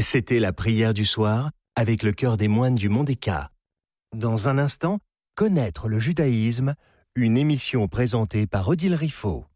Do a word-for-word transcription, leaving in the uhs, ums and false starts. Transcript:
C'était la prière du soir avec le chœur des moines du Mont d'Eka. Dans un instant, connaître le judaïsme, une émission présentée par Odile Riffaut.